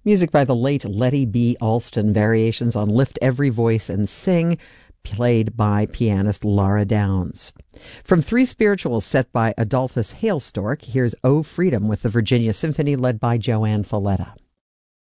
Music by the late Letty B. Alston, variations on Lift Every Voice and Sing, played by pianist Laura Downs. From Three Spirituals set by Adolphus Hailstork, here's Oh Freedom with the Virginia Symphony led by Joanne Falletta.